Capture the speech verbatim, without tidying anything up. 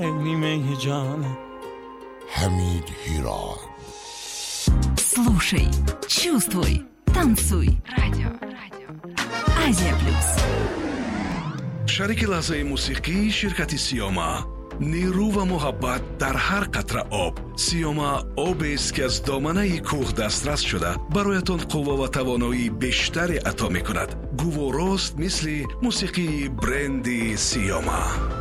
نیمه جانه. حمید هیراد. Слушай, чувствуй, танцуй. Радио. Азия Плюс. شریک لحظه موسیقی شرکت سیاما. نیرو و محبت در هر قطره آب. سیاما آبی است که از دامنه کوه دسترس شده برایتان قوه و توانایی بیشتری عطا می کند. گوارست مثل موسیقی برندی سیاما.